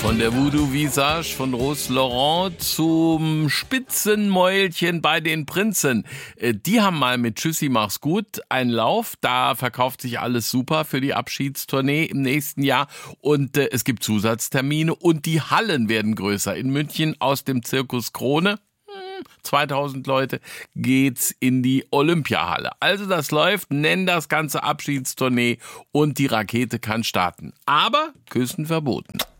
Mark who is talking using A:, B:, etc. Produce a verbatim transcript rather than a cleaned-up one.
A: Von der Voodoo-Visage von Rose Laurent zum Spitzenmäulchen bei den Prinzen. Die haben mal mit Tschüssi, mach's gut einen Lauf. Da verkauft sich alles super für die Abschiedstournee im nächsten Jahr. Und äh, es gibt Zusatztermine und die Hallen werden größer. In München aus dem Zirkus Krone, zweitausend Leute, geht's in die Olympiahalle. Also das läuft, nenn das Ganze Abschiedstournee und die Rakete kann starten. Aber Küssen verboten.